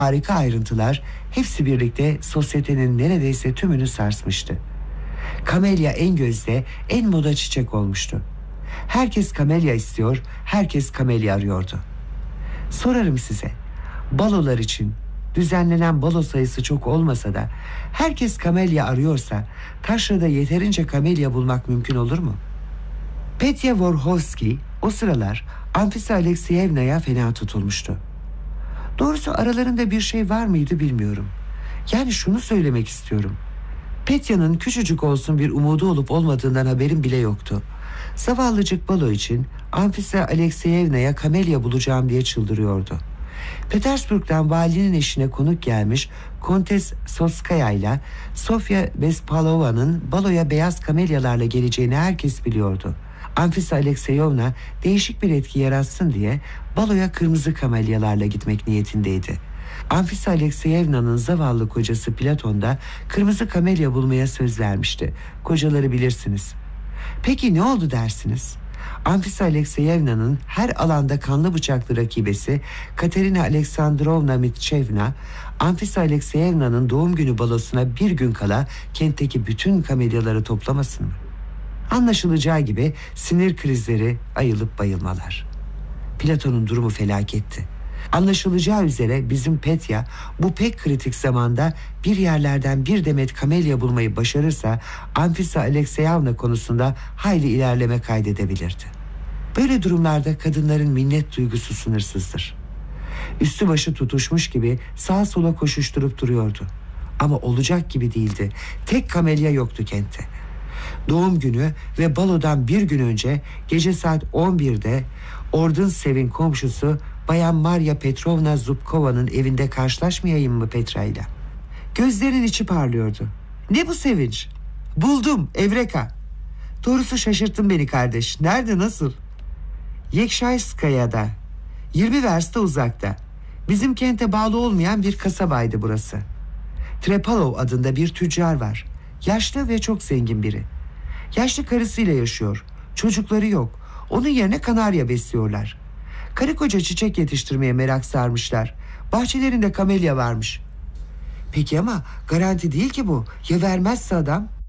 harika ayrıntılar hepsi birlikte sosyetenin neredeyse tümünü sarsmıştı. Kamelya en gözde, en moda çiçek olmuştu. Herkes kamelya istiyor, herkes kamelya arıyordu. Sorarım size, balolar için düzenlenen balo sayısı çok olmasa da herkes kamelya arıyorsa taşrada yeterince kamelya bulmak mümkün olur mu? Petya Vorhovsky o sıralar Anfisa Alekseyevna'ya fena tutulmuştu. Doğrusu aralarında bir şey var mıydı bilmiyorum. Yani şunu söylemek istiyorum. Petya'nın küçücük olsun bir umudu olup olmadığından haberim bile yoktu. Zavallıcık balo için Anfisa Alekseyevna'ya kamelya bulacağım diye çıldırıyordu. Petersburg'dan valinin eşine konuk gelmiş Kontes Soskaya ile Sofya Bespalova'nın baloya beyaz kamelyalarla geleceğini herkes biliyordu. Anfisa Alekseyevna değişik bir etki yaratsın diye baloya kırmızı kamelyalarla gitmek niyetindeydi. Anfisa Alekseyevna'nın zavallı kocası Platon da kırmızı kamelya bulmaya söz vermişti. Kocaları bilirsiniz. Peki ne oldu dersiniz? Anfisa Alekseyevna'nın her alanda kanlı bıçaklı rakibesi Katerina Aleksandrovna Mitchevna, Anfisa Alekseyevna'nın doğum günü balosuna bir gün kala kentteki bütün kamelyaları toplamasın mı? Anlaşılacağı gibi sinir krizleri, ayılıp bayılmalar. Platon'un durumu felaketti. Anlaşılacağı üzere bizim Petya bu pek kritik zamanda bir yerlerden bir demet kamelya bulmayı başarırsa Anfisa Alekseyevna konusunda hayli ilerleme kaydedebilirdi. Böyle durumlarda kadınların minnet duygusu sınırsızdır. Üstü başı tutuşmuş gibi sağa sola koşuşturup duruyordu. Ama olacak gibi değildi. Tek kamelya yoktu kentte. Doğum günü ve balodan bir gün önce gece saat 11'de Ordunsev'in komşusu Bayan Maria Petrovna Zubkova'nın evinde karşılaşmayayım mı Petra'yla? Gözlerin içi parlıyordu. Ne bu sevinç? Buldum, Evreka. Doğrusu şaşırttın beni kardeş. Nerede, nasıl? Yekşayskaya'da. 20 verste uzakta. Bizim kente bağlı olmayan bir kasabaydı burası. Trepalov adında bir tüccar var. Yaşlı ve çok zengin biri. Yaşlı karısıyla yaşıyor. Çocukları yok. Onun yerine kanarya besliyorlar. Karı koca çiçek yetiştirmeye merak sarmışlar. Bahçelerinde kamelya varmış. Peki ama garanti değil ki bu. Ya vermezse adam?